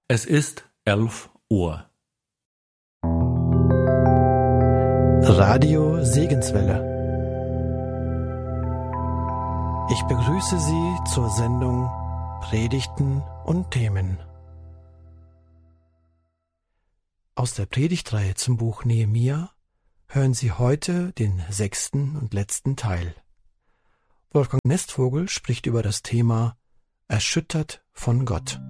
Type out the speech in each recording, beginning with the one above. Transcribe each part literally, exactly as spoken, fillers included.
Es ist elf Uhr. Radio Segenswelle. Ich begrüße Sie zur Sendung Predigten und Themen. Aus der Predigtreihe zum Buch Nehemia hören Sie heute den sechsten und letzten Teil. Wolfgang Nestvogel spricht über das Thema Erschüttert von Gott.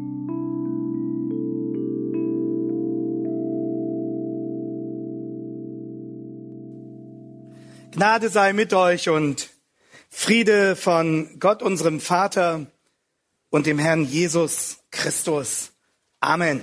Gnade sei mit euch und Friede von Gott, unserem Vater und dem Herrn Jesus Christus. Amen.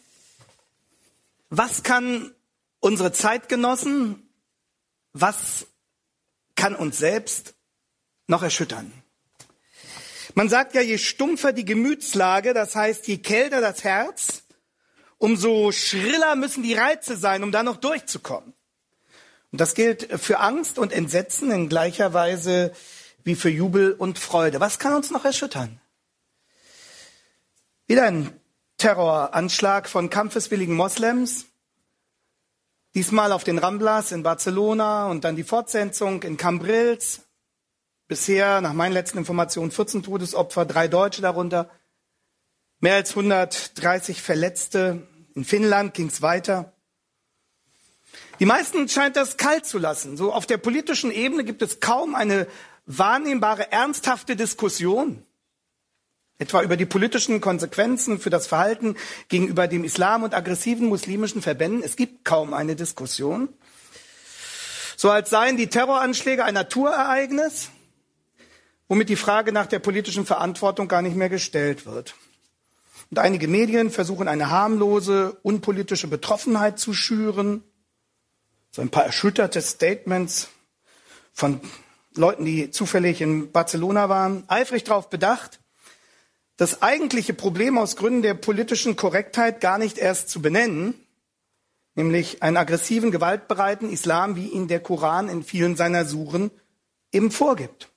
Was kann unsere Zeitgenossen, was kann uns selbst noch erschüttern? Man sagt ja, je stumpfer die Gemütslage, das heißt, je kälter das Herz, umso schriller müssen die Reize sein, um da noch durchzukommen. Und das gilt für Angst und Entsetzen in gleicher Weise wie für Jubel und Freude. Was kann uns noch erschüttern? Wieder ein Terroranschlag von kampfeswilligen Moslems. Diesmal auf den Ramblas in Barcelona und dann die Fortsetzung in Cambrils. Bisher, nach meinen letzten Informationen, vierzehn Todesopfer, drei Deutsche darunter. Mehr als hundertdreißig Verletzte. In Finnland ging es weiter. Die meisten scheint das kalt zu lassen. So auf der politischen Ebene gibt es kaum eine wahrnehmbare, ernsthafte Diskussion. Etwa über die politischen Konsequenzen für das Verhalten gegenüber dem Islam und aggressiven muslimischen Verbänden. Es gibt kaum eine Diskussion. So als seien die Terroranschläge ein Naturereignis, womit die Frage nach der politischen Verantwortung gar nicht mehr gestellt wird. Und einige Medien versuchen eine harmlose, unpolitische Betroffenheit zu schüren. So ein paar erschütterte Statements von Leuten, die zufällig in Barcelona waren, eifrig darauf bedacht, das eigentliche Problem aus Gründen der politischen Korrektheit gar nicht erst zu benennen, nämlich einen aggressiven, gewaltbereiten Islam, wie ihn der Koran in vielen seiner Suren eben vorgibt.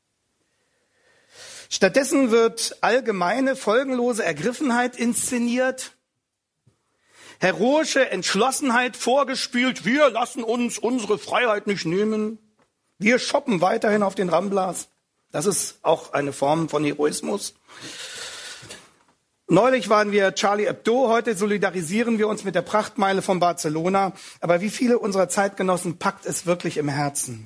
Stattdessen wird allgemeine, folgenlose Ergriffenheit inszeniert, heroische Entschlossenheit vorgespielt, wir lassen uns unsere Freiheit nicht nehmen, wir shoppen weiterhin auf den Ramblas. Das ist auch eine Form von Heroismus. Neulich waren wir Charlie Hebdo, heute solidarisieren wir uns mit der Prachtmeile von Barcelona. Aber wie viele unserer Zeitgenossen packt es wirklich im Herzen?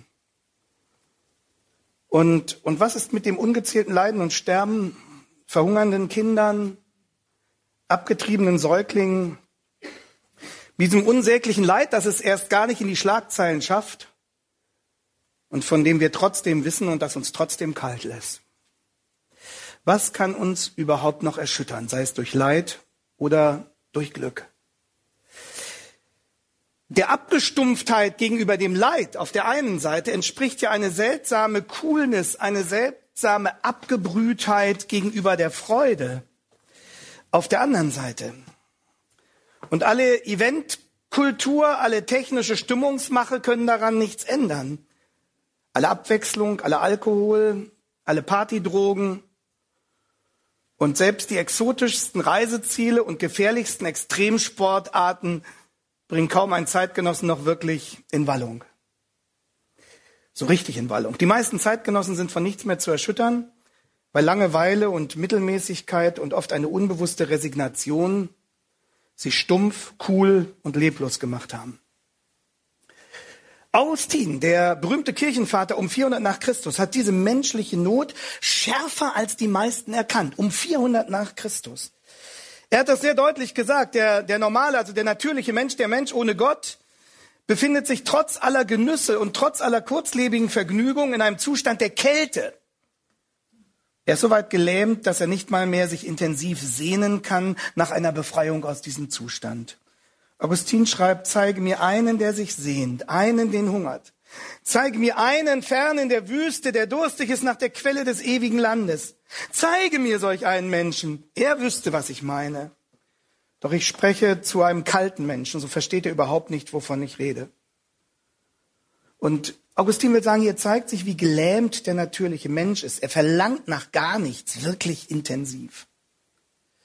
Und, und was ist mit dem ungezählten Leiden und Sterben, verhungernden Kindern, abgetriebenen Säuglingen, diesem unsäglichen Leid, das es erst gar nicht in die Schlagzeilen schafft und von dem wir trotzdem wissen und das uns trotzdem kalt lässt? Was kann uns überhaupt noch erschüttern, sei es durch Leid oder durch Glück? Der Abgestumpftheit gegenüber dem Leid auf der einen Seite entspricht ja eine seltsame Coolness, eine seltsame Abgebrühtheit gegenüber der Freude auf der anderen Seite. Und alle Eventkultur, alle technische Stimmungsmache können daran nichts ändern. Alle Abwechslung, alle Alkohol, alle Partydrogen und selbst die exotischsten Reiseziele und gefährlichsten Extremsportarten bringen kaum einen Zeitgenossen noch wirklich in Wallung. So richtig in Wallung. Die meisten Zeitgenossen sind von nichts mehr zu erschüttern, weil Langeweile und Mittelmäßigkeit und oft eine unbewusste Resignation sie stumpf, cool und leblos gemacht haben. Augustin, der berühmte Kirchenvater um vierhundert nach Christus, hat diese menschliche Not schärfer als die meisten erkannt. Um vierhundert nach Christus. Er hat das sehr deutlich gesagt. Der, der normale, also der natürliche Mensch, der Mensch ohne Gott, befindet sich trotz aller Genüsse und trotz aller kurzlebigen Vergnügungen in einem Zustand der Kälte. Er ist so weit gelähmt, dass er nicht mal mehr sich intensiv sehnen kann nach einer Befreiung aus diesem Zustand. Augustin schreibt, zeige mir einen, der sich sehnt, einen, den hungert. Zeige mir einen fern in der Wüste, der durstig ist nach der Quelle des ewigen Landes. Zeige mir solch einen Menschen. Er wüsste, was ich meine. Doch ich spreche zu einem kalten Menschen, so versteht er überhaupt nicht, wovon ich rede. Und Augustin will sagen, hier zeigt sich, wie gelähmt der natürliche Mensch ist. Er verlangt nach gar nichts, wirklich intensiv.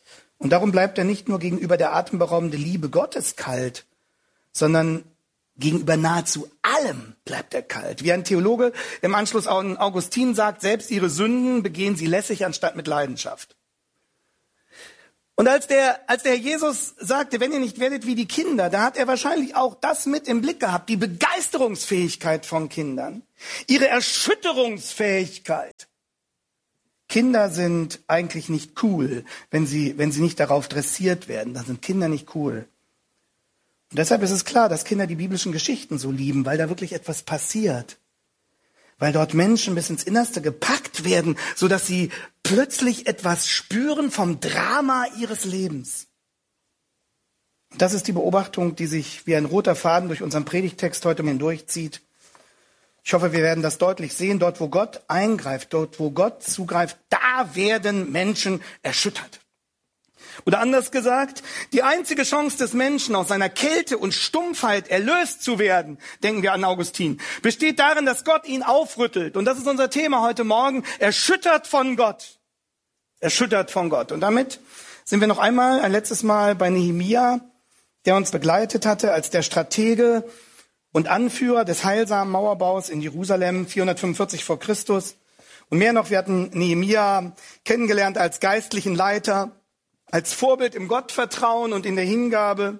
Und darum bleibt er nicht nur gegenüber der atemberaubenden Liebe Gottes kalt, sondern gegenüber nahezu allem bleibt er kalt. Wie ein Theologe im Anschluss an Augustin sagt, selbst ihre Sünden begehen sie lässig anstatt mit Leidenschaft. Und als der, als der Herr Jesus sagte, wenn ihr nicht werdet wie die Kinder, da hat er wahrscheinlich auch das mit im Blick gehabt, die Begeisterungsfähigkeit von Kindern, ihre Erschütterungsfähigkeit. Kinder sind eigentlich nicht cool, wenn sie, wenn sie nicht darauf dressiert werden. Dann sind Kinder nicht cool. Und deshalb ist es klar, dass Kinder die biblischen Geschichten so lieben, weil da wirklich etwas passiert. Weil dort Menschen bis ins Innerste gepackt werden, sodass sie plötzlich etwas spüren vom Drama ihres Lebens. Und das ist die Beobachtung, die sich wie ein roter Faden durch unseren Predigttext heute hindurchzieht. Ich hoffe, wir werden das deutlich sehen. Dort, wo Gott eingreift, dort, wo Gott zugreift, da werden Menschen erschüttert. Oder anders gesagt, die einzige Chance des Menschen, aus seiner Kälte und Stumpfheit erlöst zu werden, denken wir an Augustin, besteht darin, dass Gott ihn aufrüttelt. Und das ist unser Thema heute Morgen, erschüttert von Gott. Erschüttert von Gott. Und damit sind wir noch einmal, ein letztes Mal bei Nehemia, der uns begleitet hatte als der Stratege und Anführer des heilsamen Mauerbaus in Jerusalem, vierhundertfünfundvierzig vor Christus. Und mehr noch, wir hatten Nehemia kennengelernt als geistlichen Leiter, als Vorbild im Gottvertrauen und in der Hingabe,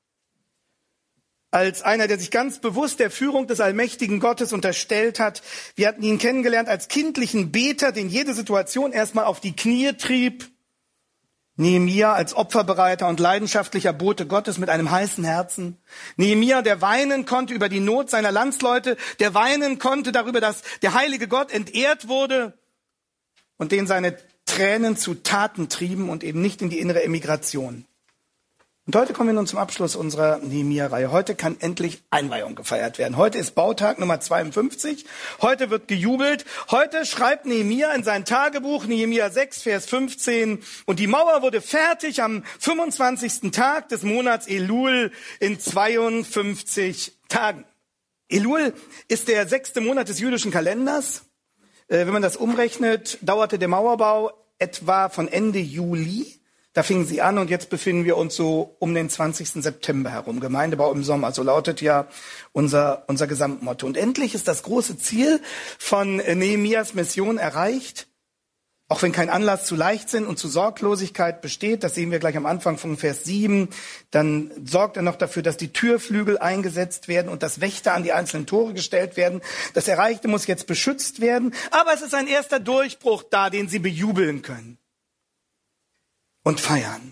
als einer, der sich ganz bewusst der Führung des allmächtigen Gottes unterstellt hat. Wir hatten ihn kennengelernt als kindlichen Beter, den jede Situation erstmal auf die Knie trieb. Nehemia als opferbereiter und leidenschaftlicher Bote Gottes mit einem heißen Herzen. Nehemia, der weinen konnte über die Not seiner Landsleute, der weinen konnte darüber, dass der heilige Gott entehrt wurde und den seine Tränen zu Taten trieben und eben nicht in die innere Emigration. Und heute kommen wir nun zum Abschluss unserer Nehemia-Reihe. Heute kann endlich Einweihung gefeiert werden. Heute ist Bautag Nummer zweiundfünfzig. Heute wird gejubelt. Heute schreibt Nehemia in sein Tagebuch, Nehemia sechs, Vers fünfzehn, und die Mauer wurde fertig am fünfundzwanzigsten Tag des Monats Elul in zweiundfünfzig Tagen. Elul ist der sechste Monat des jüdischen Kalenders. Wenn man das umrechnet, dauerte der Mauerbau etwa von Ende Juli. Da fingen sie an und jetzt befinden wir uns so um den zwanzigsten September herum. Gemeindebau im Sommer, so lautet ja unser, unser Gesamtmotto. Und endlich ist das große Ziel von Nehemias Mission erreicht. Auch wenn kein Anlass zu Leichtsinn und zu Sorglosigkeit besteht, das sehen wir gleich am Anfang von Vers sieben, dann sorgt er noch dafür, dass die Türflügel eingesetzt werden und dass Wächter an die einzelnen Tore gestellt werden. Das Erreichte muss jetzt beschützt werden, aber es ist ein erster Durchbruch da, den sie bejubeln können und feiern.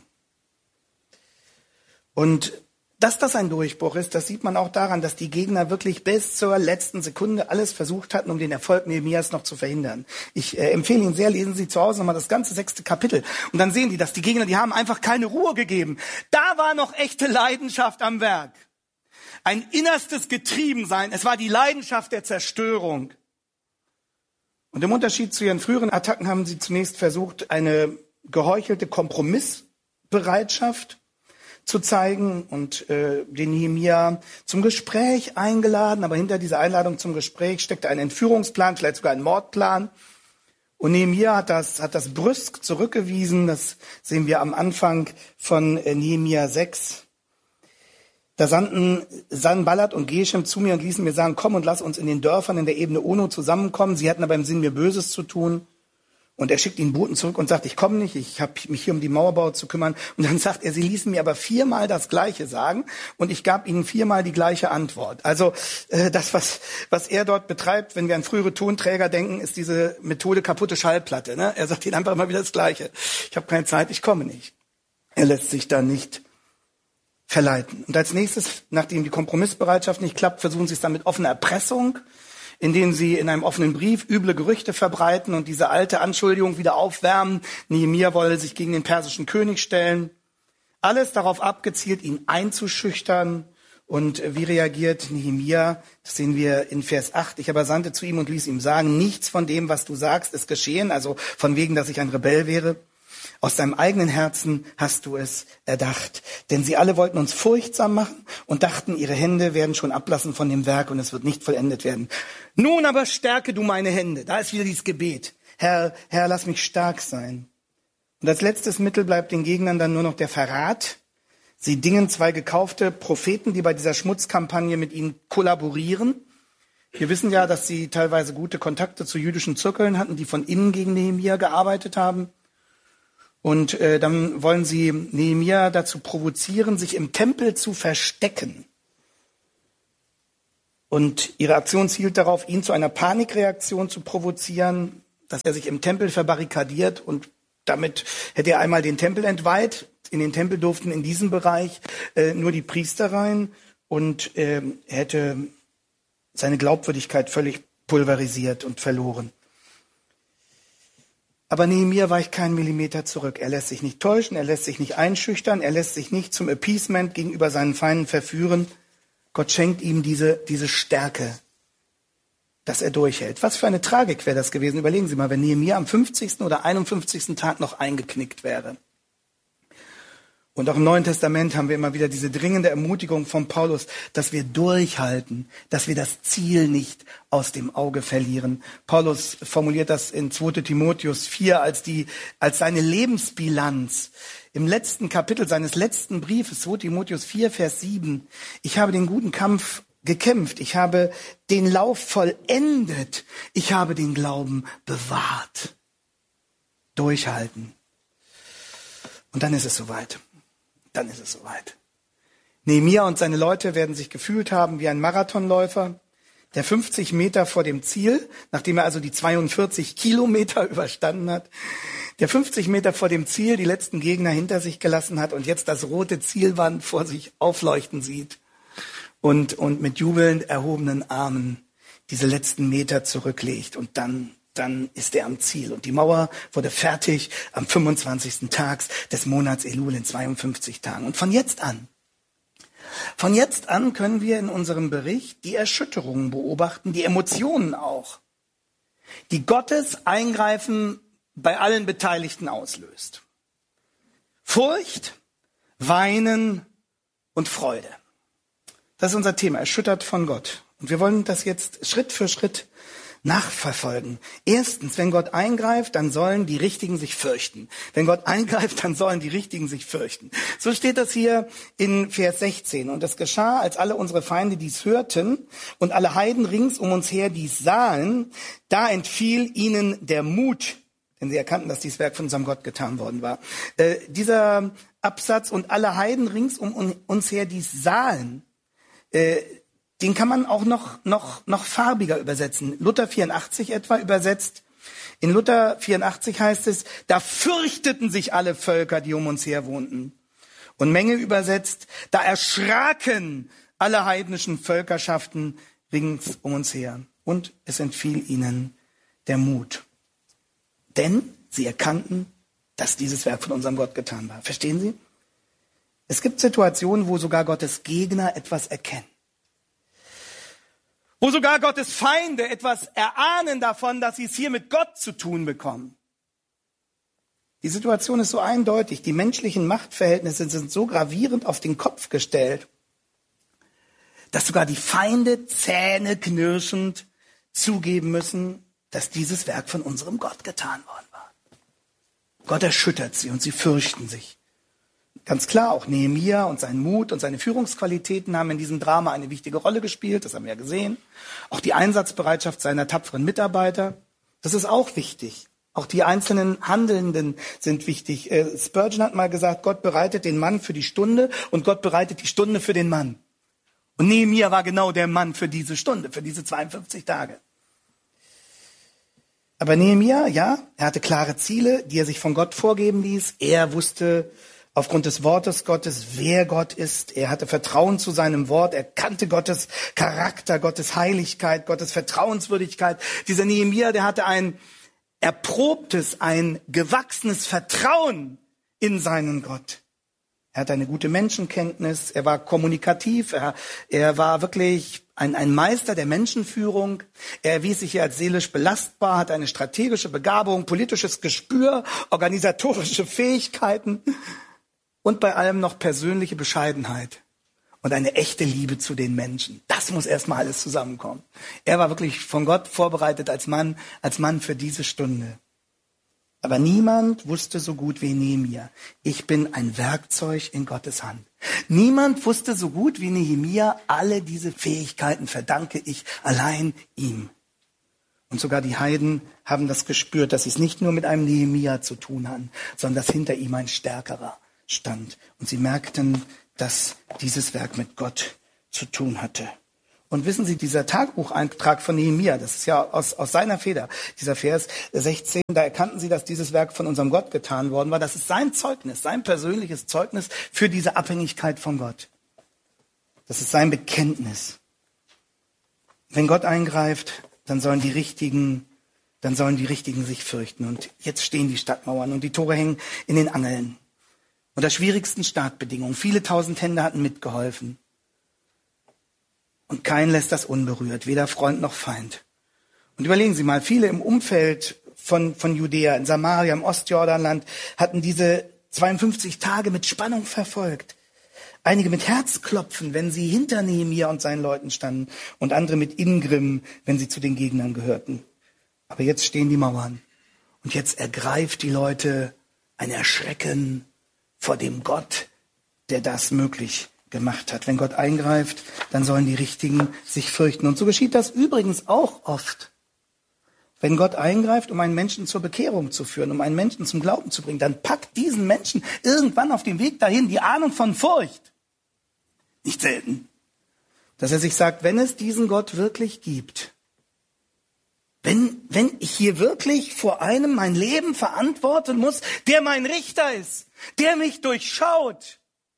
Und dass das ein Durchbruch ist, das sieht man auch daran, dass die Gegner wirklich bis zur letzten Sekunde alles versucht hatten, um den Erfolg Nehemias noch zu verhindern. Ich äh, empfehle Ihnen sehr, lesen Sie zu Hause nochmal das ganze sechste Kapitel. Und dann sehen Sie, dass die Gegner, die haben einfach keine Ruhe gegeben. Da war noch echte Leidenschaft am Werk. Ein innerstes Getriebensein. Es war die Leidenschaft der Zerstörung. Und im Unterschied zu ihren früheren Attacken haben sie zunächst versucht, eine geheuchelte Kompromissbereitschaft zu zeigen und äh, den Nehemia zum Gespräch eingeladen. Aber hinter dieser Einladung zum Gespräch steckte ein Entführungsplan, vielleicht sogar ein Mordplan. Und Nehemia hat das, hat das brüsk zurückgewiesen. Das sehen wir am Anfang von äh, Nehemia sechs. Da sandten Sanballat und Geshem zu mir und ließen mir sagen, komm und lass uns in den Dörfern in der Ebene Ono zusammenkommen. Sie hatten aber im Sinn, mir Böses zu tun. Und er schickt ihnen Boten zurück und sagt, ich komme nicht, ich habe mich hier um die Mauerbau zu kümmern. Und dann sagt er, sie ließen mir aber viermal das Gleiche sagen und ich gab ihnen viermal die gleiche Antwort. Also äh, das, was was er dort betreibt, wenn wir an frühere Tonträger denken, ist diese Methode kaputte Schallplatte. Ne? Er sagt ihnen einfach immer wieder das Gleiche. Ich habe keine Zeit, ich komme nicht. Er lässt sich da nicht verleiten. Und als nächstes, nachdem die Kompromissbereitschaft nicht klappt, versuchen sie es dann mit offener Erpressung, indem sie in einem offenen Brief üble Gerüchte verbreiten und diese alte Anschuldigung wieder aufwärmen. Nehemia wolle sich gegen den persischen König stellen. Alles darauf abgezielt, ihn einzuschüchtern. Und wie reagiert Nehemia? Das sehen wir in Vers acht. Ich aber sandte zu ihm und ließ ihm sagen, nichts von dem, was du sagst, ist geschehen. Also von wegen, dass ich ein Rebell wäre. Aus deinem eigenen Herzen hast du es erdacht. Denn sie alle wollten uns furchtsam machen und dachten, ihre Hände werden schon ablassen von dem Werk und es wird nicht vollendet werden. Nun aber stärke du meine Hände. Da ist wieder dieses Gebet. Herr, Herr, lass mich stark sein. Und als letztes Mittel bleibt den Gegnern dann nur noch der Verrat. Sie dingen zwei gekaufte Propheten, die bei dieser Schmutzkampagne mit ihnen kollaborieren. Wir wissen ja, dass sie teilweise gute Kontakte zu jüdischen Zirkeln hatten, die von innen gegen Nehemia gearbeitet haben. Und äh, dann wollen sie Nehemia dazu provozieren, sich im Tempel zu verstecken. Und ihre Aktion zielt darauf, ihn zu einer Panikreaktion zu provozieren, dass er sich im Tempel verbarrikadiert, und damit hätte er einmal den Tempel entweiht. In den Tempel durften in diesem Bereich äh, nur die Priester rein, und äh, er hätte seine Glaubwürdigkeit völlig pulverisiert und verloren. Aber Nehemia weicht keinen Millimeter zurück. Er lässt sich nicht täuschen, er lässt sich nicht einschüchtern, er lässt sich nicht zum Appeasement gegenüber seinen Feinden verführen. Gott schenkt ihm diese, diese Stärke, dass er durchhält. Was für eine Tragik wäre das gewesen. Überlegen Sie mal, wenn Nehemia am fünfzigsten oder einundfünfzigsten Tag noch eingeknickt wäre. Und auch im Neuen Testament haben wir immer wieder diese dringende Ermutigung von Paulus, dass wir durchhalten, dass wir das Ziel nicht aus dem Auge verlieren. Paulus formuliert das in zweiter Timotheus vier als die, als seine Lebensbilanz. Im letzten Kapitel seines letzten Briefes, zweiter Timotheus vier, Vers sieben. Ich habe den guten Kampf gekämpft. Ich habe den Lauf vollendet. Ich habe den Glauben bewahrt. Durchhalten. Und dann ist es soweit. Dann ist es soweit. Nehemia und seine Leute werden sich gefühlt haben wie ein Marathonläufer, der fünfzig Meter vor dem Ziel, nachdem er also die zweiundvierzig Kilometer überstanden hat, der fünfzig Meter vor dem Ziel die letzten Gegner hinter sich gelassen hat und jetzt das rote Zielband vor sich aufleuchten sieht und, und mit jubelnd erhobenen Armen diese letzten Meter zurücklegt. Und dann Dann ist er am Ziel. Und die Mauer wurde fertig am fünfundzwanzigsten Tags des Monats Elul in zweiundfünfzig Tagen. Und von jetzt an, von jetzt an können wir in unserem Bericht die Erschütterungen beobachten, die Emotionen auch, die Gottes Eingreifen bei allen Beteiligten auslöst. Furcht, Weinen und Freude. Das ist unser Thema, erschüttert von Gott. Und wir wollen das jetzt Schritt für Schritt nachverfolgen. Erstens, wenn Gott eingreift, dann sollen die Richtigen sich fürchten. Wenn Gott eingreift, dann sollen die Richtigen sich fürchten. So steht das hier in Vers sechzehn. Und es geschah, als alle unsere Feinde dies hörten und alle Heiden rings um uns her dies sahen, da entfiel ihnen der Mut, denn sie erkannten, dass dieses Werk von unserem Gott getan worden war. Äh, dieser Absatz, und alle Heiden rings um uns her dies sahen, äh, den kann man auch noch, noch, noch farbiger übersetzen. Luther vierundachtzig etwa übersetzt. In Luther vierundachtzig heißt es, da fürchteten sich alle Völker, die um uns her wohnten. Und Menge übersetzt, da erschraken alle heidnischen Völkerschaften rings um uns her. Und es entfiel ihnen der Mut. Denn sie erkannten, dass dieses Werk von unserem Gott getan war. Verstehen Sie? Es gibt Situationen, wo sogar Gottes Gegner etwas erkennen. Wo sogar Gottes Feinde etwas erahnen davon, dass sie es hier mit Gott zu tun bekommen. Die Situation ist so eindeutig. Die menschlichen Machtverhältnisse sind so gravierend auf den Kopf gestellt, dass sogar die Feinde zähneknirschend zugeben müssen, dass dieses Werk von unserem Gott getan worden war. Gott erschüttert sie und sie fürchten sich. Ganz klar, auch Nehemia und sein Mut und seine Führungsqualitäten haben in diesem Drama eine wichtige Rolle gespielt, das haben wir ja gesehen. Auch die Einsatzbereitschaft seiner tapferen Mitarbeiter, das ist auch wichtig. Auch die einzelnen Handelnden sind wichtig. Spurgeon hat mal gesagt, Gott bereitet den Mann für die Stunde und Gott bereitet die Stunde für den Mann. Und Nehemia war genau der Mann für diese Stunde, für diese zweiundfünfzig Tage. Aber Nehemia, ja, er hatte klare Ziele, die er sich von Gott vorgeben ließ. Er wusste aufgrund des Wortes Gottes, wer Gott ist. Er hatte Vertrauen zu seinem Wort. Er kannte Gottes Charakter, Gottes Heiligkeit, Gottes Vertrauenswürdigkeit. Dieser Nehemia, der hatte ein erprobtes, ein gewachsenes Vertrauen in seinen Gott. Er hatte eine gute Menschenkenntnis. Er war kommunikativ. Er, er war wirklich ein, ein Meister der Menschenführung. Er erwies sich hier als seelisch belastbar, hatte eine strategische Begabung, politisches Gespür, organisatorische Fähigkeiten. Und bei allem noch persönliche Bescheidenheit und eine echte Liebe zu den Menschen. Das muss erstmal alles zusammenkommen. Er war wirklich von Gott vorbereitet als Mann, als Mann für diese Stunde. Aber niemand wusste so gut wie Nehemia, ich bin ein Werkzeug in Gottes Hand. Niemand wusste so gut wie Nehemia, alle diese Fähigkeiten verdanke ich allein ihm. Und sogar die Heiden haben das gespürt, dass sie es nicht nur mit einem Nehemia zu tun hatten, sondern dass hinter ihm ein Stärkerer stand. Und sie merkten, dass dieses Werk mit Gott zu tun hatte. Und wissen Sie, dieser Tagebucheintrag von Nehemia, das ist ja aus, aus seiner Feder, dieser Vers sechzehn, da erkannten sie, dass dieses Werk von unserem Gott getan worden war. Das ist sein Zeugnis, sein persönliches Zeugnis für diese Abhängigkeit von Gott. Das ist sein Bekenntnis. Wenn Gott eingreift, dann sollen die Richtigen, dann sollen die Richtigen sich fürchten. Und jetzt stehen die Stadtmauern und die Tore hängen in den Angeln. Unter schwierigsten Startbedingungen. Viele tausend Hände hatten mitgeholfen. Und kein lässt das unberührt, weder Freund noch Feind. Und überlegen Sie mal, viele im Umfeld von, von Judäa, in Samaria, im Ostjordanland, hatten diese zweiundfünfzig Tage mit Spannung verfolgt. Einige mit Herzklopfen, wenn sie hinter Nehemia und seinen Leuten standen, und andere mit Ingrimm, wenn sie zu den Gegnern gehörten. Aber jetzt stehen die Mauern. Und jetzt ergreift die Leute ein Erschrecken vor dem Gott, der das möglich gemacht hat. Wenn Gott eingreift, dann sollen die Richtigen sich fürchten. Und so geschieht das übrigens auch oft. Wenn Gott eingreift, um einen Menschen zur Bekehrung zu führen, um einen Menschen zum Glauben zu bringen, dann packt diesen Menschen irgendwann auf dem Weg dahin die Ahnung von Furcht. Nicht selten. Dass er sich sagt, wenn es diesen Gott wirklich gibt, wenn, wenn ich hier wirklich vor einem mein Leben verantworten muss, der mein Richter ist, der mich durchschaut,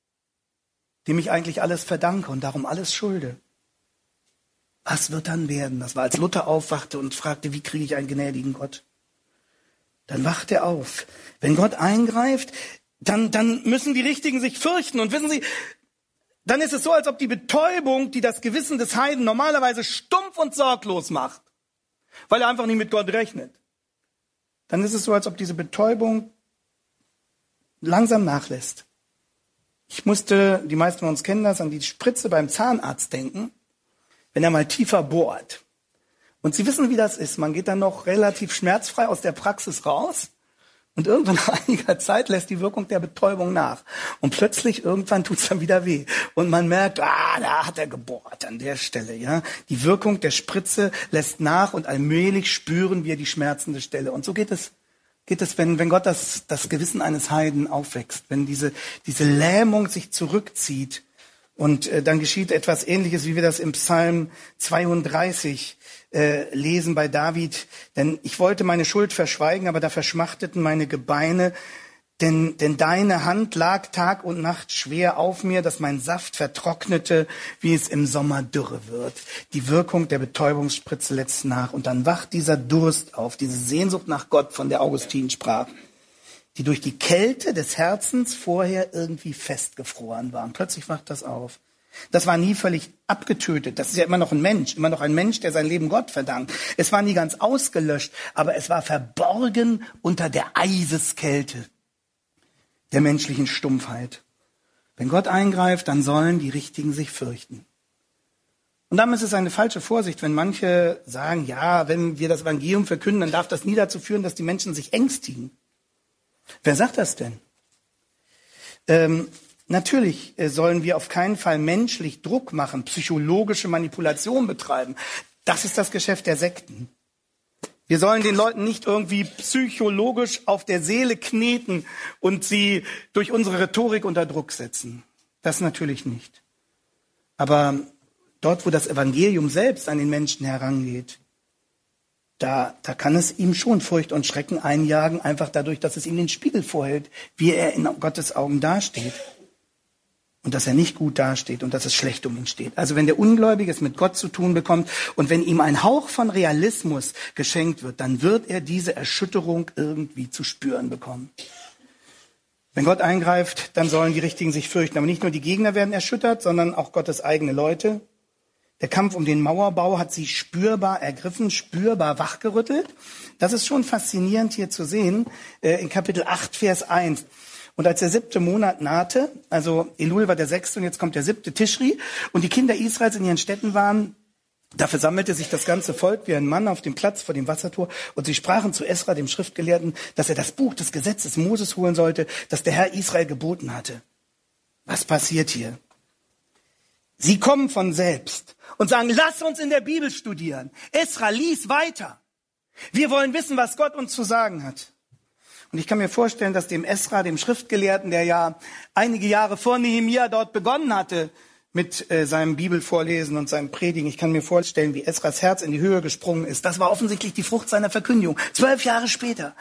dem ich eigentlich alles verdanke und darum alles schulde. Was wird dann werden? Das war, als Luther aufwachte und fragte, wie kriege ich einen gnädigen Gott? Dann wacht er auf. Wenn Gott eingreift, dann, dann müssen die Richtigen sich fürchten. Und wissen Sie, dann ist es so, als ob die Betäubung, die das Gewissen des Heiden normalerweise stumpf und sorglos macht, weil er einfach nicht mit Gott rechnet. Dann ist es so, als ob diese Betäubung langsam nachlässt. Ich musste, die meisten von uns kennen das, an die Spritze beim Zahnarzt denken, wenn er mal tiefer bohrt. Und Sie wissen, wie das ist. Man geht dann noch relativ schmerzfrei aus der Praxis raus und irgendwann nach einiger Zeit lässt die Wirkung der Betäubung nach. Und plötzlich irgendwann tut es dann wieder weh. Und man merkt, ah, da hat er gebohrt an der Stelle. Ja, die Wirkung der Spritze lässt nach und allmählich spüren wir die schmerzende Stelle. Und so geht es. Geht es, wenn, wenn Gott das, das Gewissen eines Heiden aufwächst, wenn diese, diese Lähmung sich zurückzieht und äh, dann geschieht etwas Ähnliches, wie wir das im Psalm zweiunddreißig äh, lesen bei David. Denn ich wollte meine Schuld verschweigen, aber da verschmachteten meine Gebeine. Denn, denn deine Hand lag Tag und Nacht schwer auf mir, dass mein Saft vertrocknete, wie es im Sommer dürre wird. Die Wirkung der Betäubungsspritze lässt nach. Und dann wacht dieser Durst auf, diese Sehnsucht nach Gott, von der Augustin sprach, die durch die Kälte des Herzens vorher irgendwie festgefroren war. Und plötzlich wacht das auf. Das war nie völlig abgetötet. Das ist ja immer noch ein Mensch, immer noch ein Mensch, der sein Leben Gott verdankt. Es war nie ganz ausgelöscht, aber es war verborgen unter der Eiseskälte der menschlichen Stumpfheit. Wenn Gott eingreift, dann sollen die Richtigen sich fürchten. Und damit ist es eine falsche Vorsicht, wenn manche sagen, ja, wenn wir das Evangelium verkünden, dann darf das nie dazu führen, dass die Menschen sich ängstigen. Wer sagt das denn? Ähm, natürlich sollen wir auf keinen Fall menschlich Druck machen, psychologische Manipulation betreiben. Das ist das Geschäft der Sekten. Wir sollen den Leuten nicht irgendwie psychologisch auf der Seele kneten und sie durch unsere Rhetorik unter Druck setzen. Das natürlich nicht. Aber dort, wo das Evangelium selbst an den Menschen herangeht, da, da kann es ihm schon Furcht und Schrecken einjagen, einfach dadurch, dass es ihm den Spiegel vorhält, wie er in Gottes Augen dasteht. Und dass er nicht gut dasteht und dass es schlecht um ihn steht. Also wenn der Ungläubige es mit Gott zu tun bekommt und wenn ihm ein Hauch von Realismus geschenkt wird, dann wird er diese Erschütterung irgendwie zu spüren bekommen. Wenn Gott eingreift, dann sollen die Richtigen sich fürchten. Aber nicht nur die Gegner werden erschüttert, sondern auch Gottes eigene Leute. Der Kampf um den Mauerbau hat sie spürbar ergriffen, spürbar wachgerüttelt. Das ist schon faszinierend hier zu sehen, in Kapitel acht, Vers eins. Und als der siebte Monat nahte, also Elul war der sechste und jetzt kommt der siebte Tischri, und die Kinder Israels in ihren Städten waren, Da versammelte sich das ganze Volk wie ein Mann auf dem Platz vor dem Wassertor und sie sprachen zu Esra, dem Schriftgelehrten, dass er das Buch des Gesetzes Moses holen sollte, das der Herr Israel geboten hatte. Was passiert hier? Sie kommen von selbst und sagen, lass uns in der Bibel studieren. Esra, lies weiter. Wir wollen wissen, was Gott uns zu sagen hat. Und ich kann mir vorstellen, dass dem Esra, dem Schriftgelehrten, der ja einige Jahre vor Nehemia dort begonnen hatte, mit äh, seinem Bibelvorlesen und seinem Predigen. Ich kann mir vorstellen, wie Esras Herz in die Höhe gesprungen ist. Das war offensichtlich die Frucht seiner Verkündigung. Zwölf Jahre später